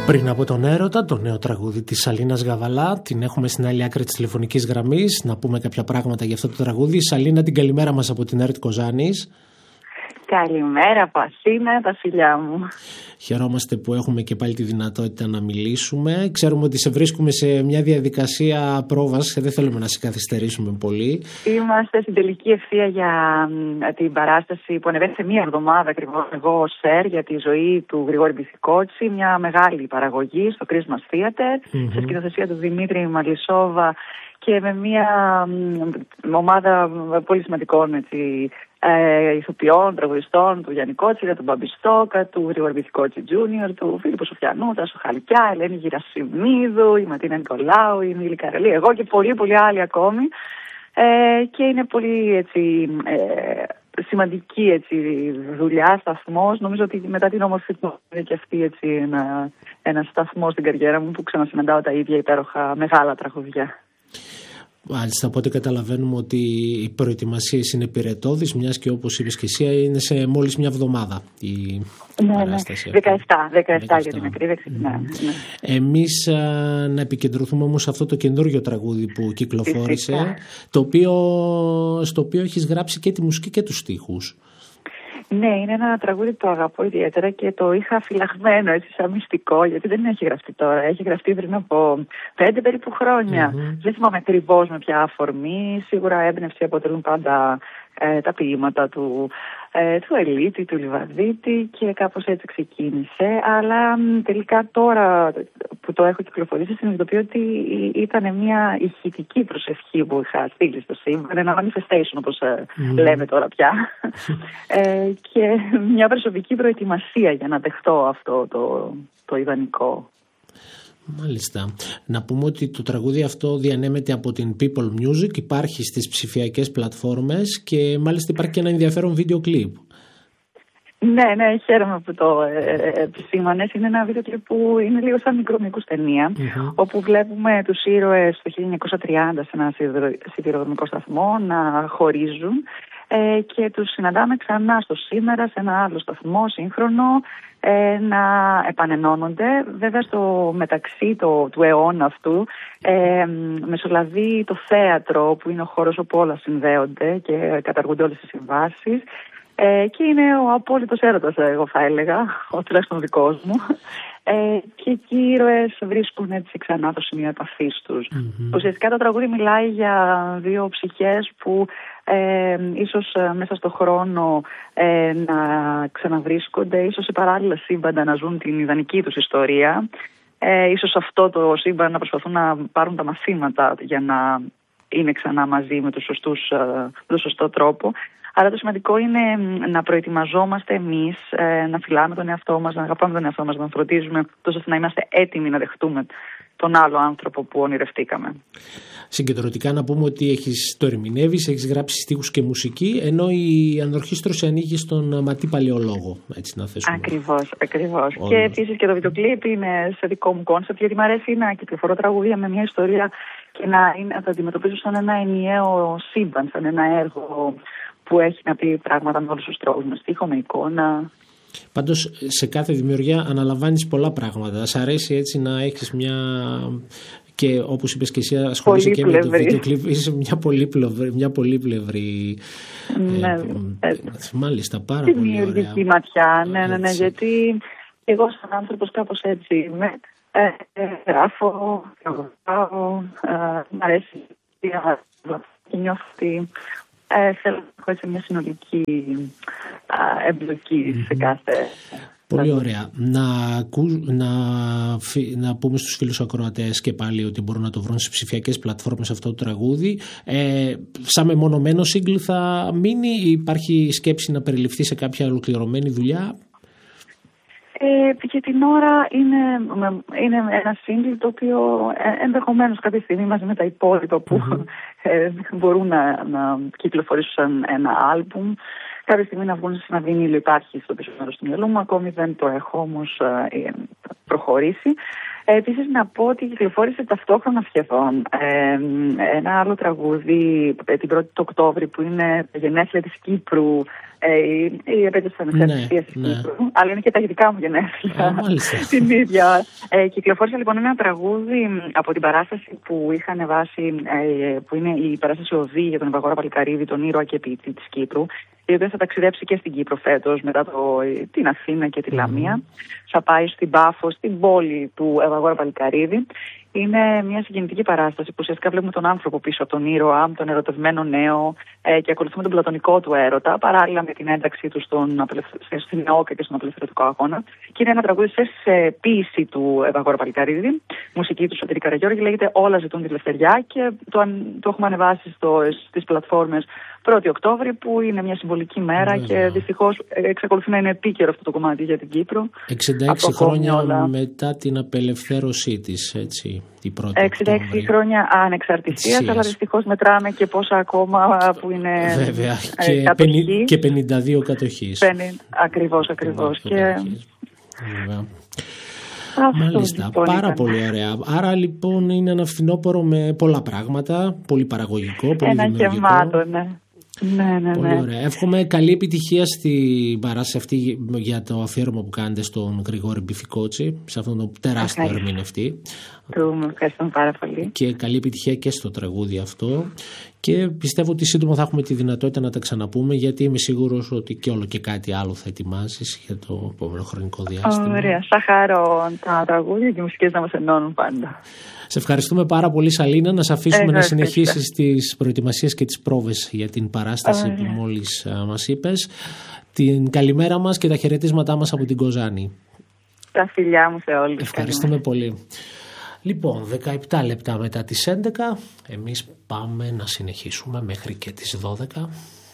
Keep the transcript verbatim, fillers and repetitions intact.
Πριν από τον έρωτα, το νέο τραγούδι της Αλίνας Γαβαλά. Την έχουμε στην άλλη άκρη της τηλεφωνικής γραμμής. Να πούμε κάποια πράγματα για αυτό το τραγούδι. Σαλίνα, την καλημέρα μας από την ΕΡΤ Κοζάνης. Καλημέρα από Αθήνα, τα φιλιά μου. Χαιρόμαστε που έχουμε και πάλι τη δυνατότητα να μιλήσουμε. Ξέρουμε ότι σε βρίσκουμε σε μια διαδικασία πρόβας, δεν θέλουμε να σε καθυστερήσουμε πολύ. Είμαστε στην τελική ευθεία για την παράσταση που ανεβαίνει σε μία εβδομάδα ακριβώς, εγώ ως ΣΕΡ, για τη ζωή του Γρηγόρη Μπιθικότσι, μια μεγάλη παραγωγή στο Christmas Theater, mm-hmm. σε σκηνοθεσία του Δημήτρη Μαλισσόβα και με μια ομάδα πολύ σημαντικών έτσι, ε, ηθοποιών, τραγουδιστών, του Γιάννη Κότσιρα, του Μπαμπιστόκα, του Γρηγόρη Μπιθικότσι Τζούνιορ, του Φίλιππου Σοφιανού, Τάσου Χαλκιά, Ελένη Γυρασιμίδου, η Ματίνα Νικολάου, η Μίλη Καρελή, εγώ και πολλοί πολλοί άλλοι ακόμη. Ε, και είναι πολύ έτσι, ε, σημαντική έτσι, δουλειά, σταθμός. Νομίζω ότι μετά την όμορφη του είναι και αυτή έτσι, ένα, ένα σταθμό στην καριέρα μου που ξανασυναντάω τα ίδια υπέροχα μεγάλα τραγουδιά. Μάλιστα, οπότε καταλαβαίνουμε ότι οι προετοιμασίες είναι πυρετώδεις, μιας και όπως είπες και εσύ είναι σε μόλις μια εβδομάδα η ναι, παράσταση. Ναι, δεκαεπτά, δεκαεπτά για την ακρίβεια. Mm. Ναι, ναι. Εμείς α, να επικεντρωθούμε όμως σε αυτό το καινούργιο τραγούδι που κυκλοφόρησε, το οποίο, στο οποίο έχεις γράψει και τη μουσική και τους στίχους. Ναι, είναι ένα τραγούδι που το αγαπώ ιδιαίτερα και το είχα φυλαγμένο έτσι σαν μυστικό, γιατί δεν έχει γραφτεί τώρα. Έχει γραφτεί πριν από πέντε περίπου χρόνια. Mm-hmm. Δεν θυμάμαι ακριβώς με ποια αφορμή. Σίγουρα έμπνευση αποτελούν πάντα ε, τα ποίηματα του, ε, του Ελίτη, του Λιβαδίτη και κάπως έτσι ξεκίνησε. Αλλά τελικά τώρα που το έχω κυκλοφορήσει συνειδητοποιώ ότι ήταν μια ηχητική προσευχή που είχα στείλει στο σύμπαν, ένα manifestation όπως ε, mm. λέμε τώρα πια ε, και μια προσωπική προετοιμασία για να δεχτώ αυτό το, το ιδανικό. Μάλιστα. Να πούμε ότι το τραγούδι αυτό διανέμεται από την People Music, υπάρχει στις ψηφιακές πλατφόρμες και μάλιστα υπάρχει και ένα ενδιαφέρον βίντεο κλιπ. Ναι, ναι, χαίρομαι που το επισήμανες. Είναι ένα βίντεο κλιπ που είναι λίγο σαν μικρομικούς ταινία, mm-hmm. όπου βλέπουμε τους ήρωες το χίλια εννιακόσια τριάντα σε ένα σιδηροδρομικό σταθμό να χωρίζουν ε, και τους συναντάμε ξανά στο σήμερα σε ένα άλλο σταθμό σύγχρονο ε, να επανενώνονται. Βέβαια στο μεταξύ το, του αιώνα αυτού ε, μεσολαβεί το θέατρο που είναι ο χώρος όπου όλα συνδέονται και καταργούνται όλες τις συμβάσεις. Ε, και είναι ο απόλυτος έρωτας, εγώ θα έλεγα, ο τουλάχιστον δικός μου. Ε, και εκεί οι ήρωες βρίσκουν έτσι ξανά το σημείο επαφής τους. Mm-hmm. Ουσιαστικά το τραγούδι μιλάει για δύο ψυχές που ε, ίσως μέσα στο χρόνο ε, να ξαναβρίσκονται, ίσως σε παράλληλα σύμπαντα να ζουν την ιδανική τους ιστορία. Ε, ίσως αυτό το σύμπαν να προσπαθούν να πάρουν τα μαθήματα για να είναι ξανά μαζί με τους σωστούς, με τον σωστό τρόπο. Αλλά το σημαντικό είναι να προετοιμαζόμαστε εμείς, να φυλάμε τον εαυτό μας, να αγαπάμε τον εαυτό μας, να φροντίζουμε τόσο ώστε να είμαστε έτοιμοι να δεχτούμε τον άλλο άνθρωπο που ονειρευτήκαμε. Συγκεντρωτικά να πούμε ότι έχεις το ερμηνεύεις, έχεις γράψει στίχους και μουσική, ενώ η ανορχήστρωση ανοίγει στον Ματή Παλαιολόγο. Έτσι να θέσουμε. Ακριβώς, ακριβώς. Και επίσης και το βίντεο κλιπ είναι σε δικό μου κόνσεπτ, γιατί μου αρέσει να κυκλοφορώ τραγούδια με μια ιστορία και να, είναι, να τα αντιμετωπίζω σαν ένα ενιαίο σύμπαν, σαν ένα έργο που έχει να πει πράγματα με όλους τους τρόπους, με στίχο, με εικόνα. Πάντως σε κάθε δημιουργία αναλαμβάνεις πολλά πράγματα. Σ' αρέσει έτσι να έχεις μια... Και όπως είπες και εσύ ασχολείσαι και με το βίντεο κλιπ, είσαι μια πολύπλευρη, μια πολύπλευρη ναι, ε, ε, μάλιστα πάρα πολύ ωραία. Δημιουργική ματιά, ναι, ναι, ναι, γιατί εγώ σαν άνθρωπος κάπως έτσι είμαι. Ε, ε, γράφω, γράφω, μ' αρέσει και νιώθω ότι Ε, θέλω να έχω έτσι μια συνολική α, εμπλοκή mm-hmm. σε κάθε... Πολύ ωραία. Να, να, να πούμε στους φίλους ακροατές και πάλι ότι μπορούν να το βρουν στις ψηφιακές πλατφόρμες αυτό το τραγούδι. Ε, σαν μεμονωμένο σύγκλι θα μείνει ή υπάρχει σκέψη να περιληφθεί σε κάποια ολοκληρωμένη δουλειά? Ε, για την ώρα είναι, είναι ένα σύγκλι το οποίο ενδεχομένως κάποια στιγμή μαζί με τα υπόλοιπα που mm-hmm. ε, μπορούν να, να κυκλοφορήσουν σαν ένα άλμπουμ. Κάποια στιγμή να βγουν να βινίλιο υπάρχει στο πίσω μέρος του μυαλού μου, ακόμη δεν το έχω όμως ε, προχωρήσει. Ε, επίσης να πω ότι κυκλοφόρησε ταυτόχρονα σχεδόν ε, ένα άλλο τραγούδι την πρώτη του Οκτώβρη που είναι τα γενέθλια της Κύπρου Ε, η, η επέτειος της ανεξαρτησίας της Κύπρου, αλλά είναι και τα δικά μου γενέθλια την ίδια. Ε, κυκλοφόρησε λοιπόν ένα τραγούδι από την παράσταση που είχα ανεβάσει, ε, που είναι η παράσταση Οδή για τον Ευαγόρα Παλικαρίδη, τον ήρωα και ποιητή της Κύπρου, η οποία θα ταξιδέψει και στην Κύπρο φέτος, μετά το, την Αθήνα και τη Λαμία. Mm. Θα πάει στην Πάφο, στην πόλη του Ευαγόρα Παλικαρίδη. Είναι μια συγκινητική παράσταση που ουσιαστικά βλέπουμε τον άνθρωπο πίσω από τον ήρωα, τον ερωτευμένο νέο, ε, και ακολουθούμε τον πλατωνικό του έρωτα, παράλληλα με την ένταξή του στον απελευθε... στην ΕΟΚΑ και στον απελευθερωτικό αγώνα. Και είναι ένα τραγούδι σε ποίηση του Ευαγόρα Παλικαρίδη, μουσική του Σωτήρη Καραγιώργη, λέγεται Όλα ζητούν τη ελευθεριά και το, το έχουμε ανεβάσει στο, στις πλατφόρμες πρώτη Οκτώβρη, που είναι μια συμβολική μέρα. Βέβαια. Και δυστυχώς εξακολουθεί να είναι επίκαιρο αυτό το κομμάτι για την Κύπρο. εξήντα έξι χρόνια όλα. Μετά την απελευθέρωσή της, έτσι. εξήντα έξι χρόνια ανεξαρτησίας, αλλά δυστυχώς μετράμε και πόσα ακόμα που είναι. Βέβαια, και, κατοχή. και πενήντα δύο κατοχής. Ακριβώς, ακριβώς. Και... Βέβαια. Μάλιστα, πάρα πολύ ωραία. Άρα λοιπόν είναι ένα φθινόπωρο με πολλά πράγματα, πολύ παραγωγικό, πολύ ένα δημιουργικό. Γεμάτο, ναι. Ναι, ναι, πολύ ναι. ωραία. Εύχομαι καλή επιτυχία στην παράσταση αυτή για το αφιέρωμα που κάνετε στον Γρηγόρη Μπιφικότσι, σε αυτόν τον τεράστιο ερμηνευτή. Του ευχαριστούμε πάρα πολύ. Και καλή επιτυχία και στο τραγούδι αυτό. Και πιστεύω ότι σύντομα θα έχουμε τη δυνατότητα να τα ξαναπούμε, γιατί είμαι σίγουρος ότι και όλο και κάτι άλλο θα ετοιμάσεις για το επόμενο χρονικό διάστημα. Ωραία. Θα χαρώ τα τραγούδια και οι μουσικές να μας ενώνουν πάντα. Σε ευχαριστούμε πάρα πολύ, Σαλίνα. Να σε αφήσουμε ε, να συνεχίσεις τις προετοιμασίες και τις πρόβες για την παράσταση ε, που μόλις α, μας είπες. Την καλημέρα μας και τα χαιρετίσματά μας από την Κοζάνη. Τα φιλιά μου σε όλους. Ευχαριστούμε πολύ. Λοιπόν, δεκαεπτά λεπτά μετά τις έντεκα, εμείς πάμε να συνεχίσουμε μέχρι και τις δώδεκα.